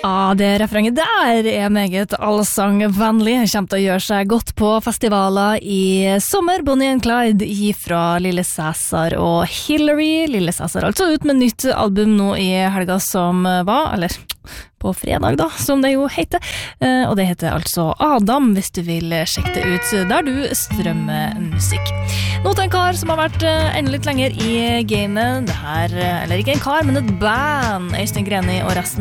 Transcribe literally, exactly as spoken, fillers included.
Ja, det refrenget der er meget allsangvennlig. Kommer til å gjøre seg godt på festivaler i sommer. Bonnie and Clyde fra Lille Cæsar og Hillary. Lille Cæsar altså ut med nytt album nå i helga som var, eller på fredag da, som det jo heter. Eh, og det heter altså Adam, hvis du vil sjekke det ut der du strømmer musikk. Nå til en kar som har vært eh, enda litt lenger i gamet. Det her, eller ikke en kar, men et band. Øystein Greni og resten